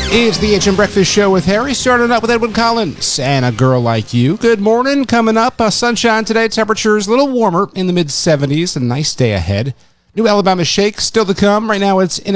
It's the HM Breakfast Show with Harry, starting up with Edwin Collins and A Girl Like You. Good morning. Coming up, sunshine today. Temperatures a little warmer in the mid-70s. A nice day ahead. New Alabama Shake still to come. Right now it's in